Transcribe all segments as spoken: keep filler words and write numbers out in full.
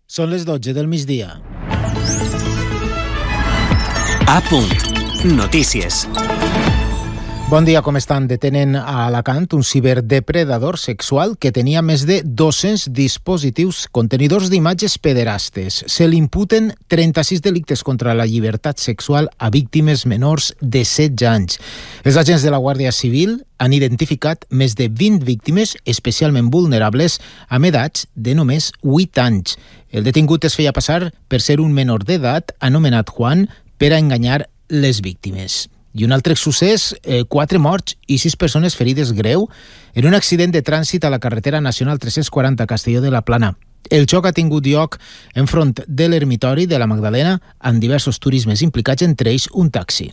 Són les dotze del migdia. A punt. Notícies. Bon dia, com estan? Detenen a Alacant un ciberdepredador sexual que tenia més de dos-cents dispositius contenidors d'imatges pederastes. Se li imputen trenta-sis delictes contra la llibertat sexual a víctimes menors de setze anys. Els agents de la Guàrdia Civil han identificat més de vint víctimes especialment vulnerables amb edats de només vuit anys. El detingut es feia passar per ser un menor d'edat anomenat Juan per a enganyar les víctimes. I un altre succés, eh, quatre morts i sis persones ferides greu en un accident de trànsit a la carretera nacional tres-cents quaranta a Castelló de la Plana. El xoc ha tingut lloc enfront de l'ermitori de la Magdalena amb diversos turismes implicats, entre ells un taxi.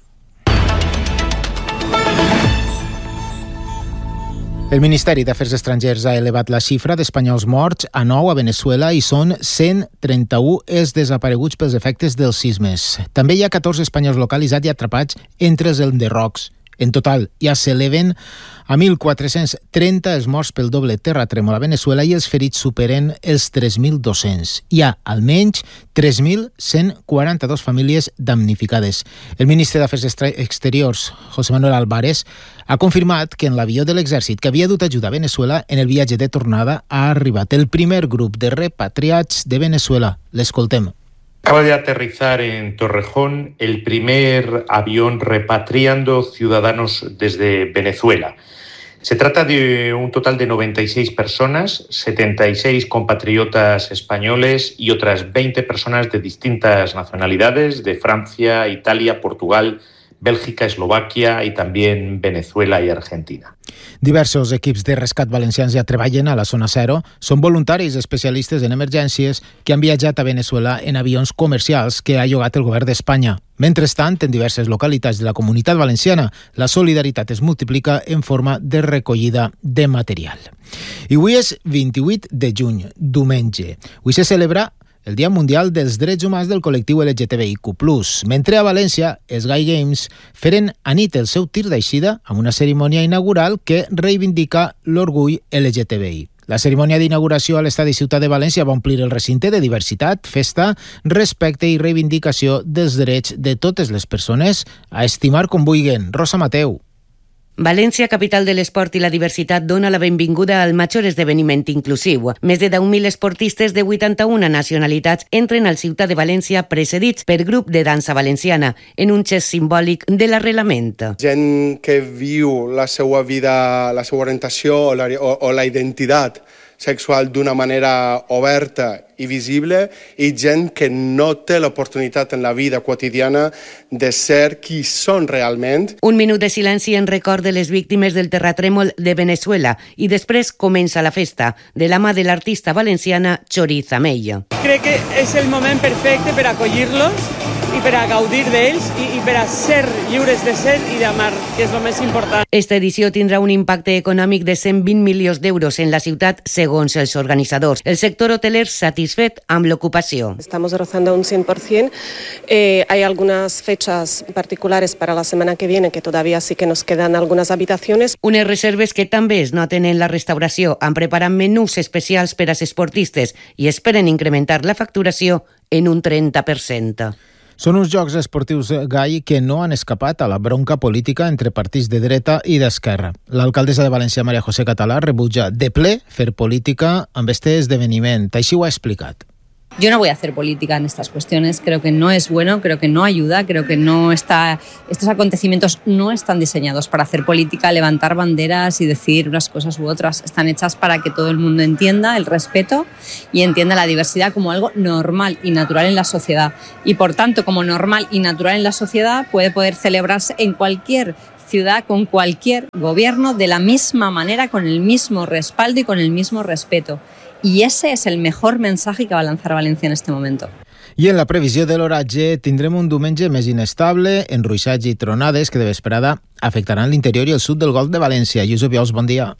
El Ministeri d'Afers Estrangers ha elevat la xifra d'espanyols morts a nou a Venezuela i són cent trenta-u els desapareguts pels efectes dels sismes. També hi ha catorze espanyols localitzats i atrapats entre els enderrocs. En total, ja s'eleven a mil quatre-cents trenta els morts pel doble terratrèmol a Venezuela i els ferits superen els tres mil dos-cents. Hi ha almenys tres mil cent quaranta-dues famílies damnificades. El ministre d'Afers Exteriors, José Manuel Álvarez, ha confirmat que en l'avió de l'exèrcit que havia dut ajuda a Venezuela en el viatge de tornada ha arribat el primer grup de repatriats de Venezuela. L'escoltem. Acaba de aterrizar en Torrejón el primer avión repatriando ciudadanos desde Venezuela. Se trata de un total de noventa y seis personas, setenta y seis compatriotas españoles y otras veinte personas de distintas nacionalidades, de Francia, Italia, Portugal, Bèlgica, Eslovàquia i també Venezuela i Argentina. Diversos equips de rescat valencians ja treballen a la zona zero. Són voluntaris especialistes en emergències que han viatjat a Venezuela en avions comercials que ha llogat el govern d'Espanya. Mentrestant, en diverses localitats de la Comunitat Valenciana, la solidaritat es multiplica en forma de recollida de material. I avui és vint-i-vuit de juny, diumenge. Avui se celebra el Dia Mundial dels Drets Humans del col·lectiu L G T B I Q plus, mentre a València els Gay Games feren a nit el seu tir d'eixida amb una cerimònia inaugural que reivindica l'orgull L G T B I. La cerimònia d'inauguració a l'Estadi Ciutat de València va omplir el recinte de diversitat, festa, respecte i reivindicació dels drets de totes les persones a estimar com vulguin. Rosa Mateu. València, capital de l'esport i la diversitat, dona la benvinguda al major esdeveniment inclusiu. Més de deu mil esportistes de vuitanta-una nacionalitats entren al Ciutat de València precedits per grup de dansa valenciana en un gest simbòlic de l'arrelament. Gent que viu la seva vida, la seva orientació o la, o, o la identitat sexual d'una manera oberta i visible, i gent que no té l'oportunitat en la vida quotidiana de ser qui són realment. Un minut de silenci en record de les víctimes del terratrèmol de Venezuela i després comença la festa de la mà de l'artista valenciana Choriza Mella. Crec que és el moment perfecte per acollir-los i per a gaudir d'ells i, i per a ser lliures de ser i d'amar, que és el més important. Esta edició tindrà un impacte econòmic de cent vint milions d'euros en la ciutat, segons els organitzadors. El sector hoteler satisfet amb l'ocupació. Estamos rozando un cien por ciento. Eh, hay algunas fechas particulares para la semana que viene que todavía sí que nos quedan algunas habitaciones. Unes reserves que també es noten en la restauració. Han preparat menús especials per als esportistes i esperen incrementar la facturació en un trenta per cent. Són uns Jocs Esportius Gai que no han escapat a la bronca política entre partits de dreta i d'esquerra. L'alcaldessa de València, María José Català, rebutja de ple fer política amb este esdeveniment. Així ho ha explicat. Yo no voy a hacer política en estas cuestiones, creo que no es bueno, creo que no ayuda, creo que no está, estos acontecimientos no están diseñados para hacer política, levantar banderas y decir unas cosas u otras, están hechas para que todo el mundo entienda el respeto y entienda la diversidad como algo normal y natural en la sociedad, y por tanto como normal y natural en la sociedad puede poder celebrarse en cualquier ciudad con cualquier gobierno de la misma manera, con el mismo respaldo y con el mismo respeto. Y ese es el mejor mensaje que va a lanzar Valencia en este momento. I en la previsió de l'oratge tindrem un diumenge més inestable, enruixats i tronades que de vesprada afectaran l'interior i el sud del Golf de València. Josep Vius, bon dia.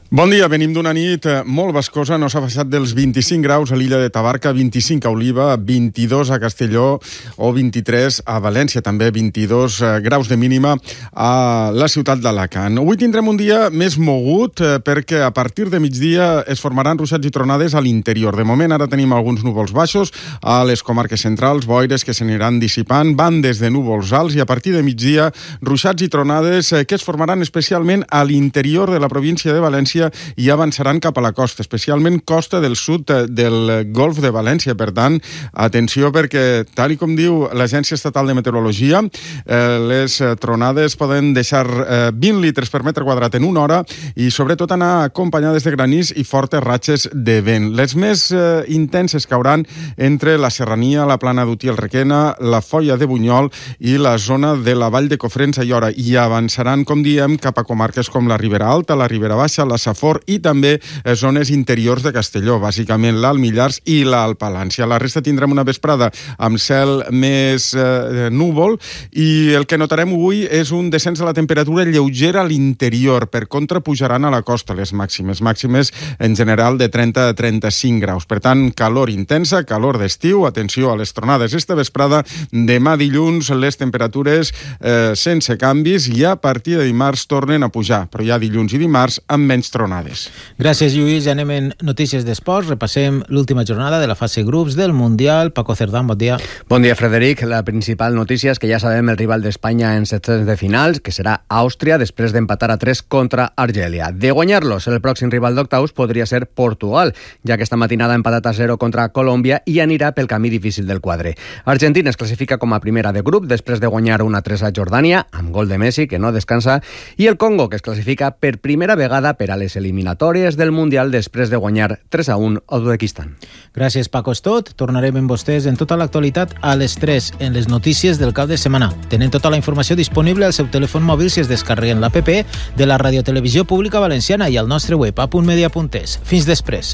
Bon dia, venim d'una nit molt bascosa, no s'ha passat dels vint-i-cinc graus a l'illa de Tabarca, vint-i-cinc a Oliva, vint-i-dos a Castelló o vint-i-tres a València, també vint-i-dos graus de mínima a la ciutat d'Alacant. Avui tindrem un dia més mogut perquè a partir de migdia es formaran ruixats i tronades a l'interior. De moment ara tenim alguns núvols baixos a les comarques centrals, boires que s'aniran dissipant, bandes de núvols alts i a partir de migdia ruixats i tronades que es formaran especialment a l'interior de la província de València i avançaran cap a la costa, especialment costa del sud del Golf de València. Per tant, atenció perquè, tal i com diu l'Agència Estatal de Meteorologia, eh, les tronades poden deixar eh, vint litres per metre quadrat en una hora i sobretot anar acompanyades de granís i fortes ratxes de vent. Les més eh, intenses cauran entre la Serrania, la Plana d'Utí, el Requena, la Foia de Bunyol i la zona de la Vall de Cofrents a Aiora i avançaran, com diem, cap a comarques com la Ribera Alta, la Ribera Baixa, la Safor i també zones interiors de Castelló, bàsicament l'Alt Millars i l'Alt Palància. La resta tindrem una vesprada amb cel més eh, núvol i el que notarem avui és un descens de la temperatura lleugera a l'interior. Per contra, pujaran a la costa les màximes, màximes en general de trenta a trenta-cinc graus. Per tant, calor intensa, calor d'estiu, atenció a les tronades esta vesprada. Demà dilluns les temperatures eh, sense canvis i a partir de dimarts tornen a pujar, però ja dilluns i dimarts amb menys tronades. Gràcies, Lluís. Ja anem en notícies d'esports. Repassem l'última jornada de la fase grups del Mundial. Paco Cerdán, bon dia. Bon dia, Frederic. La principal notícia és que ja sabem el rival d'Espanya en setzents de finals, que serà Àustria, després d'empatar a tres contra Argèlia. De guanyar-los, el pròxim rival d'octaus podria ser Portugal, ja que esta matinada ha empatat a zero contra Colòmbia i anirà pel camí difícil del quadre. Argentina es classifica com a primera de grup després de guanyar una tres a Jordània, amb gol de Messi, que no descansa, i el Congo, que es classifica per primera vegada per a les eliminatòries del Mundial després de guanyar tres a un a Uzbekistan. Gràcies, Paco, és tot. Tornarem amb vostès en tota l'actualitat a les tres en les notícies del cap de setmana. Tenen tota la informació disponible al seu telèfon mòbil si es descarreguen l'app de la Radiotelevisió Pública Valenciana i al nostre web a punt media punt es. Fins després.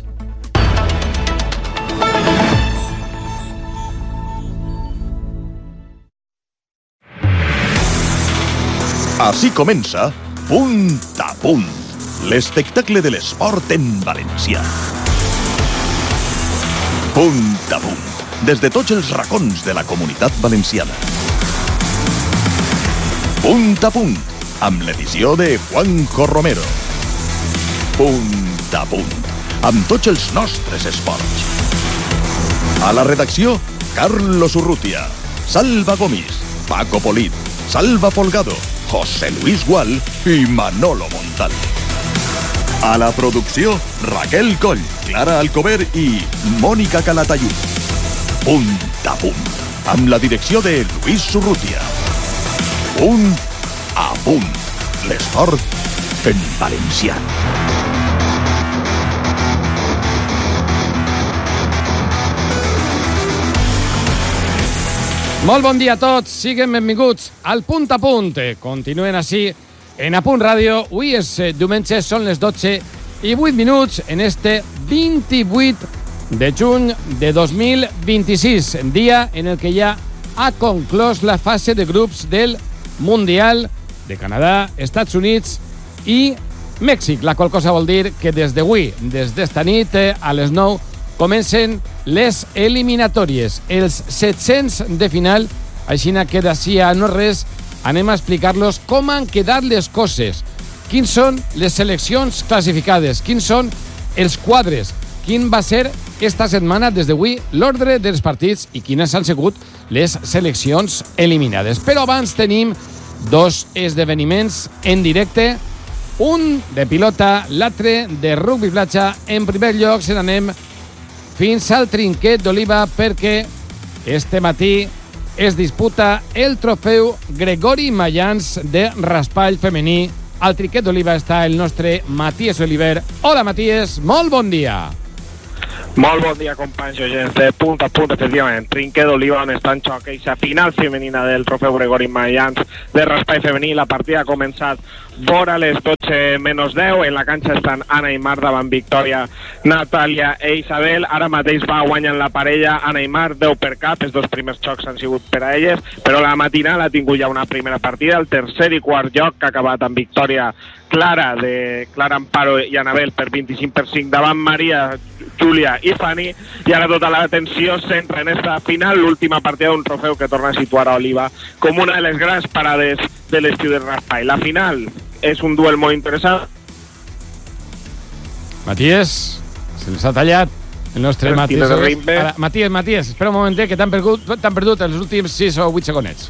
Així comença Punt a Punt, l'espectacle de l'esport en valencià. Punt a Punt, des de tots els racons de la comunitat valenciana. Punt a Punt, amb l'edició de Juanjo Romero. Punt a Punt, amb tots els nostres esports. A la redacció, Carlos Urrutia, Salva Gomis, Paco Polit, Salva Folgado, José Luis Gual i Manolo Montal. A la producció, Raquel Coll, Clara Alcover i Mònica Calatayud. Punt a Punt, amb la direcció de Luis Urrutia. Punt a Punt, l'esport en valencià. Molt bon dia a tots, siguin benvinguts al Punt a Punt. Continuen així en A Punt Ràdio. Avui és diumenge, són les dotze i vuit minuts en este vint-i-vuit de juny de dos mil vint-i-sis, dia en el que ja ha conclòs la fase de grups del Mundial de Canadà, Estats Units i Mèxic, la qual cosa vol dir que des d'avui, des d'esta nit, a les nou, comencen les eliminatòries, els set-cents de final. Així que d'ací a no res anem a explicar-los com han quedat les coses, quins són les seleccions classificades, quins són els quadres, quin va ser esta setmana des d'avui l'ordre dels partits i quines han sigut les seleccions eliminades. Però abans tenim dos esdeveniments en directe, un de pilota, l'altre de rugby platja. En primer lloc se n'anem fins al Trinquet d'Oliva perquè este matí es disputa el trofeu Gregori Mayans de raspall femení. Al Trinquet d'Oliva està el nostre Matías Oliver. Hola, Matías, molt bon dia. Molt bon dia, companys i oients de Punt a Punt, efectivament. Trinquet d'Oliva, on està en xoc eixa final femenina del trofeu Gregori Mayans de raspall femení. La partida ha començat vora les dotze menys deu. En la canxa estan Anna i Mar davant Victòria, Natàlia i Isabel. Ara mateix va guanyant la parella Anna i Mar, deu per cap. Els dos primers xocs han sigut per a elles, però la matinal ha tingut ja una primera partida. El tercer i quart lloc que ha acabat amb victòria clara de Clara Amparo i Anabel per vint-i-cinc per cinc davant Maria, Júlia i Fanny. I ara tota l'atenció centra en esta final, l'última partida d'un trofeu que torna a situar a Oliva com una de les grans parades de l'estiu de Raspall. La final és un duel molt interessant. Matías, se les ha tallat el nostre Matías. Ara, Matías, Matías, espera un momentet, que t'han perdut, t'han perdut els últims sis o vuit segonets.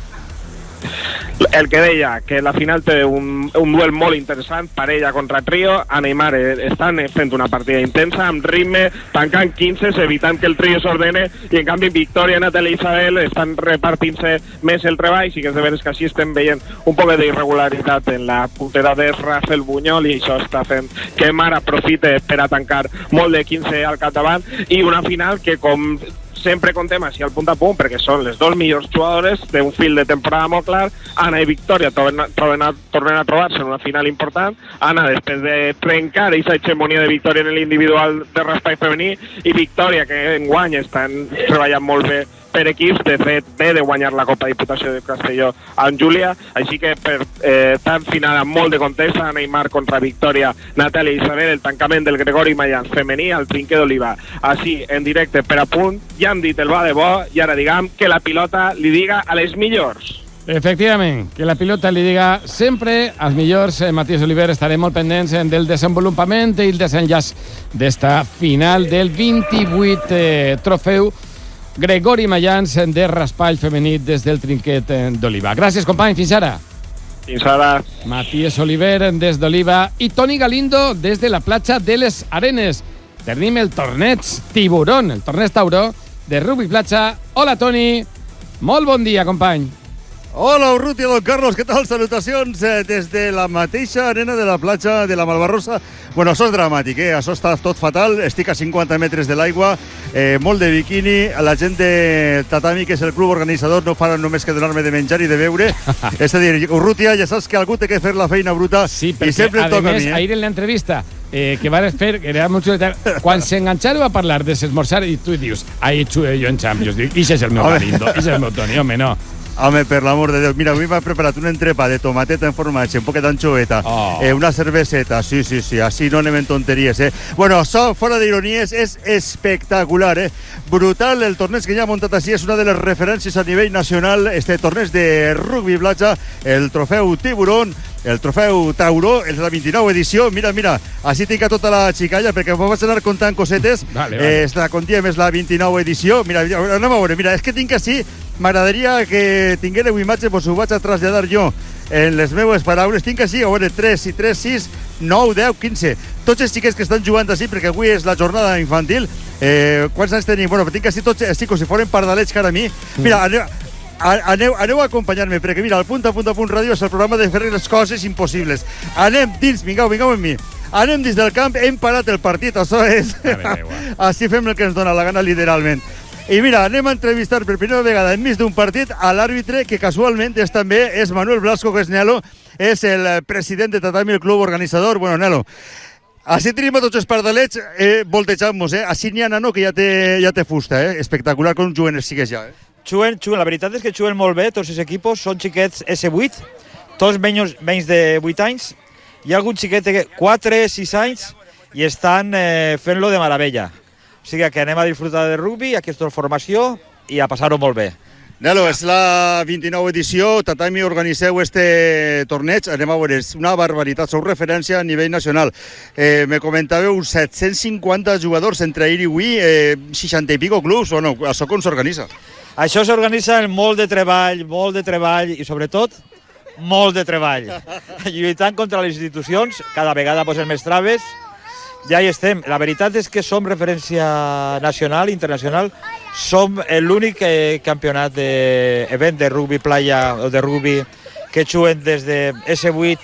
El que deia, que la final té un, un duel molt interessant, parella contra trio. Anna i Mar estan fent una partida intensa, amb ritme, tancant quinze, evitant que el trio s'ordene, i en canvi Victòria, Natàlia i Isabel estan repartint-se més el treball. Sí que és de veres que així estem veient un poc d'irregularitat en la puntera de Rafael Buñol, i això està fent que Mar aprofite per a tancar molt de quinze al capdavant, i una final que, com sempre contem així al punt a punt, perquè són les dos millors jugadores d'un fil de temporada molt clar. Anna i Victòria tornen a, tornen a, tornen a trobar-se en una final important. Anna, després de trencar aquesta hegemonia de Victòria en l'individual de raspall femení, i Victòria, que enguany estan treballant molt bé per equips, de fet ve de guanyar la Copa Diputació de Castelló amb Júlia, així que per eh, tant final amb molt de context, Anna i Mar contra Victòria, Natàlia i Isabel, el tancament del Gregori Mayans femení al Trinquer d'Oliva, així en directe per a punt. Ja han dit el va de bo, i ara diguem que la pilota li diga a les millors. Efectivament, que la pilota li diga sempre als millors. eh, Matías Oliver, estarem molt pendents del desenvolupament i el desenllaç d'esta final del vint-i-vuit eh, trofeu Gregori Mayans de raspall femení des del Trinquet d'Oliva. Gràcies, company, fins ara. Fins ara. Matías Oliver des d'Oliva i Toni Galindo des de la platja de les Arenes. Tenim el torneig Tiburón, el torneig Tauró de rugby platja. Hola, Toni. Molt bon dia, company. Hola, Urrutia, don Carlos, què tal? Salutacions eh, des de la mateixa arena de la platja de la Malvarrosa. Bueno, això és dramàtic, eh? Això està tot fatal. Estic a cinquanta metres de l'aigua, eh, molt de biquini. La gent de Tatami, que és el club organitzador, no faran només que donar-me de menjar i de beure. És a dir, Urrutia, ja saps que algú té que fer la feina bruta, sí, i sempre em toca a mi. Eh? Ahir en l'entrevista eh, que vas fer, que era molt xuletar, quan s'enganxaron a parlar de s'esmorzar, i tu dius, ahí xué jo en Champions. Dic, ix és el meu Galindo, ix és el meu Toni, home, no. Home, per l'amor de Déu. Mira, avui m'ha preparat un entrepà de tomateta en formatge, un poquet d'anxoveta, oh. eh, una cerveseta, sí, sí, sí, així no anem en tonteries, eh. Bueno, això, fora d'ironies, és espectacular, eh. Brutal, el torneig que ja ha muntat així és una de les referències a nivell nacional, este torneig de rugby platja, el trofeu Tiburón, el trofeu Tauró, és la vint-i-nou edició. Mira, mira, així tinc a tota la xicalla, perquè m'ho vaig anar contant cosetes. Vale, vale. Eh, esta, com diem, és la vint-i-nou edició. Mira, anem a veure, mira, és que tinc així, m'agradaria que tinguéreu imatge, doncs ho vaig a traslladar jo en les meves paraules. Tinc així, a veure, tres i tres, sis, nou, deu, quinze. Tots els xiquets que estan jugant així, perquè avui és la jornada infantil. Eh, quants anys tenim? Bueno, tinc així tots així com si foren pardalets cara a mi. Mira, aneu, aneu, aneu a acompanyar-me, perquè mira, el Punt a Punt a Punt Ràdio és el programa de fer les coses impossibles. Anem dins, vingueu, vingueu amb mi. Anem dins del camp, hem parat el partit, això és... Així fem el que ens dona la gana, literalment. I mira, anem a entrevistar per primera vegada enmig d'un partit a l'àrbitre, que casualment és també és Manuel Blasco, que és Nelo, és el president de Tatami, el club organitzador. Bueno, Nelo, així tenim a tots els pardalets eh, voltejant-nos, eh? Així n'hi ha nano que ja té, ja té fusta, eh? Espectacular com juguen els xiquets ja, eh? Juguen, juguen, la veritat és que juguen molt bé, tots els equipos, són xiquets esse vuit, tots menys, menys de vuit anys. Hi ha algun xiquet de quatre, sis anys i estan eh, fent-lo de meravella. O sigui que anem a disfrutar de rugby, aquesta formació, i a passar-ho molt bé. Nelo, és la vint-i-nou edició, Tatami organitzeu este torneig, anem a veure, és una barbaritat, sou referència a nivell nacional. Eh, me comentàveu set-cents cinquanta jugadors entre ahir i avui, eh, seixanta i pico clubs, o no? Això com s'organitza? Això s'organitza amb molt de treball, molt de treball i sobretot molt de treball. Lluitant contra les institucions, cada vegada posen més traves, ja hi estem. La veritat és que som referència nacional, internacional, som l'únic eh, campionat d'event de, de rugby playa o de rugby que juguen des de esse vuit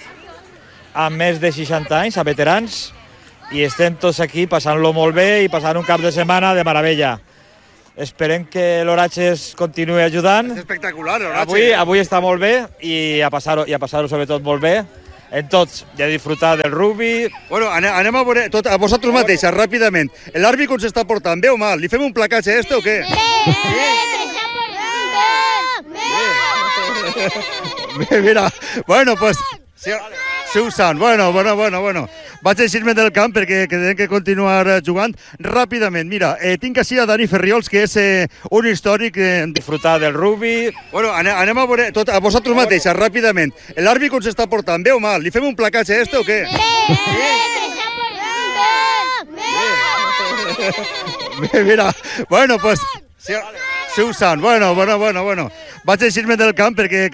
amb més de seixanta anys, a veterans, i estem tots aquí passant-lo molt bé i passant un cap de setmana de meravella. Esperem que l'Oratge es continuï ajudant. És espectacular, l'Oratge. Avui, avui està molt bé i a passar-ho i a passar-ho sobretot molt bé en tots, i a disfrutar del rugby. Bueno, anem, anem a veure, tot, a vosaltres mateixes, ràpidament. L'àrbit com s'està portant, bé o mal? Li fem un placatge a este o què? Bé, mira, bueno, pues... Si, si ho sant, bueno, bueno, bueno, bueno. Vaig eixir-me del camp perquè que tenen que continuar jugant ràpidament. Mira, eh, tinc així a Dani Ferriols, que és eh, un històric... Eh, disfrutar del rugby. Bueno, anem, anem a veure, tot, a vosaltres mateixes, ràpidament. L'àrbit com s'està portant, bé o mal? Li fem un placatge a este o què? Bé, mira, bueno, pues... Si, si ho sant, bueno, bueno, bueno, bueno. Vaig eixir-me del camp perquè